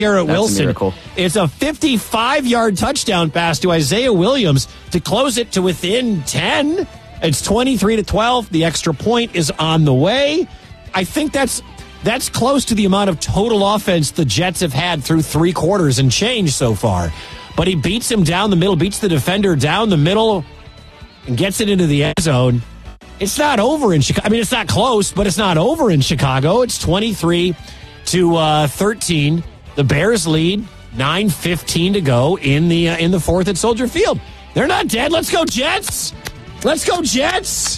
Garrett That's Wilson. a miracle. It's a 55-yard touchdown pass to Isaiah Williams to close it to within 10. It's 23-12. The extra point is on the way. I think that's close to the amount of total offense the Jets have had through 3 quarters and change so far. But he beats him down the middle, beats the defender down the middle, and gets it into the end zone. It's not over in Chicago. I mean, it's not close, but it's not over in Chicago. It's 23-13. The Bears lead. 9:15 to go in the fourth at Soldier Field. They're not dead. Let's go Jets. Let's go Jets.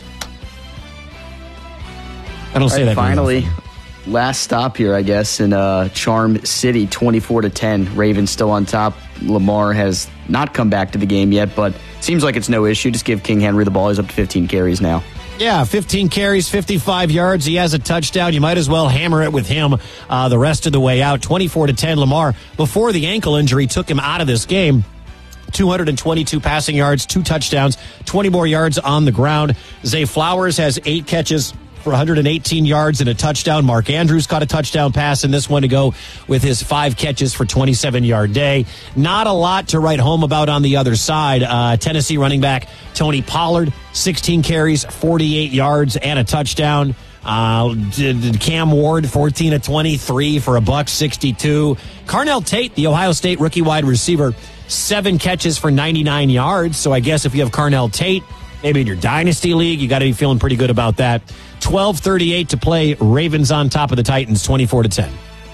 I don't say that. Finally, last stop here, I guess, in Charm City, 24-10. Ravens still on top. Lamar has not come back to the game yet, but seems like it's no issue. Just give King Henry the ball. He's up to 15 carries now. Yeah, 15 carries, 55 yards. He has a touchdown. You might as well hammer it with him the rest of the way out. 24-10. Lamar, before the ankle injury, took him out of this game. 222 passing yards, 2 touchdowns, 20 more yards on the ground. Zay Flowers has 8 catches for 118 yards and a touchdown. Mark Andrews caught a touchdown pass in this one to go with his 5 catches for 27-yard day. Not a lot to write home about on the other side. Tennessee running back Tony Pollard, 16 carries, 48 yards and a touchdown. Cam Ward, 14-23 for $162. Carnell Tate, the Ohio State rookie wide receiver, 7 catches for 99 yards. So I guess if you have Carnell Tate, maybe in your dynasty league, you got to be feeling pretty good about that. 12:38 to play. Ravens on top of the Titans, 24-10. I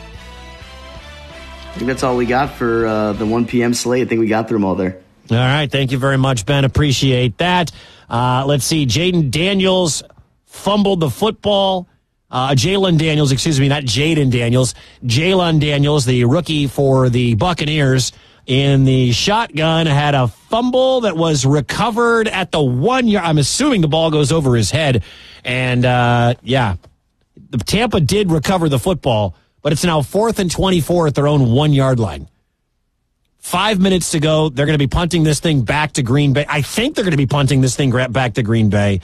think that's all we got for the 1 p.m. slate. I think we got through them all there. All right. Thank you very much, Ben. Appreciate that. Let's see. Jaden Daniels fumbled the football. Jalen Daniels, excuse me, not Jaden Daniels. Jalen Daniels, the rookie for the Buccaneers, in the shotgun, had a fumble that was recovered at the 1 yard. I'm assuming the ball goes over his head. And, the Tampa did recover the football, but it's now 4th and 24 at their own 1 yard line. 5 minutes to go. They're going to be punting this thing back to Green Bay. I think they're going to be punting this thing back to Green Bay.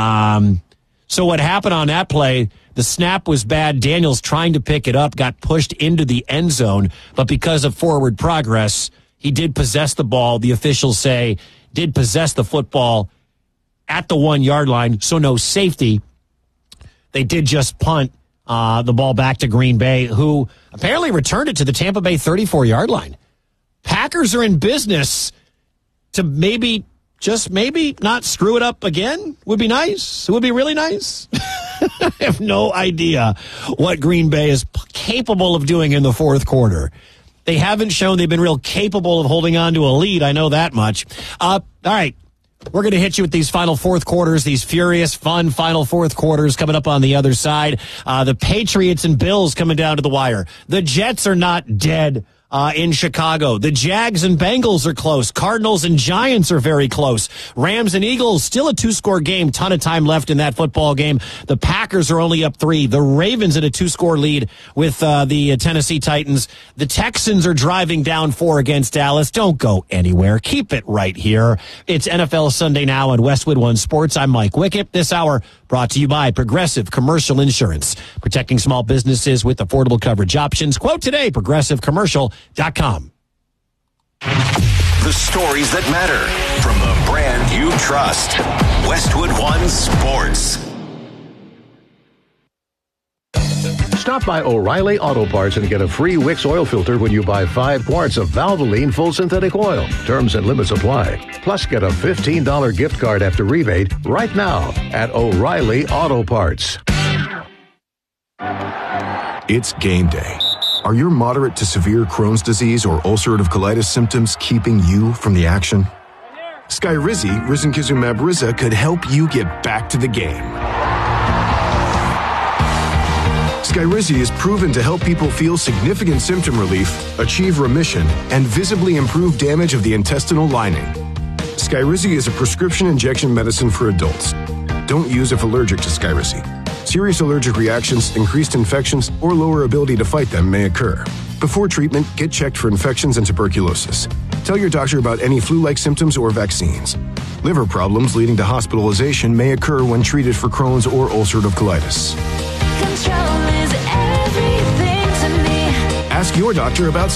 So what happened on that play, the snap was bad. Daniels trying to pick it up, got pushed into the end zone, but because of forward progress, he did possess the ball. The officials say did possess the football at the 1 yard line, so no safety. They did just punt the ball back to Green Bay, who apparently returned it to the Tampa Bay 34-yard line. Packers are in business to maybe not screw it up again. Would be nice. It would be really nice. I have no idea what Green Bay is capable of doing in the fourth quarter. They haven't shown they've been real capable of holding on to a lead. I know that much. All right. We're going to hit you with these final fourth quarters, these furious, fun final fourth quarters coming up on the other side. The Patriots and Bills coming down to the wire. The Jets are not dead in Chicago. The Jags and Bengals are close. Cardinals and Giants are very close. Rams and Eagles, still a 2-score game. Ton of time left in that football game. The Packers are only up 3. The Ravens in a 2-score lead with the Tennessee Titans. The Texans are driving down 4 against Dallas. Don't go anywhere. Keep it right here. It's NFL Sunday Now on Westwood One Sports. I'm Mike Wickett. This hour brought to you by Progressive Commercial Insurance. Protecting small businesses with affordable coverage options. Quote today, progressivecommercial.com. The stories that matter from the brand you trust. Westwood One Sports. Stop by O'Reilly Auto Parts and get a free Wix oil filter when you buy 5 quarts of Valvoline full synthetic oil. Terms and limits apply. Plus, get a $15 gift card after rebate right now at O'Reilly Auto Parts. It's game day. Are your moderate to severe Crohn's disease or ulcerative colitis symptoms keeping you from the action? Skyrizi, risankizumab Riza, could help you get back to the game. Skyrizi is proven to help people feel significant symptom relief, achieve remission, and visibly improve damage of the intestinal lining. Skyrizi is a prescription injection medicine for adults. Don't use if allergic to Skyrizi. Serious allergic reactions, increased infections, or lower ability to fight them may occur. Before treatment, get checked for infections and tuberculosis. Tell your doctor about any flu-like symptoms or vaccines. Liver problems leading to hospitalization may occur when treated for Crohn's or ulcerative colitis. Control is everything to me. Ask your doctor about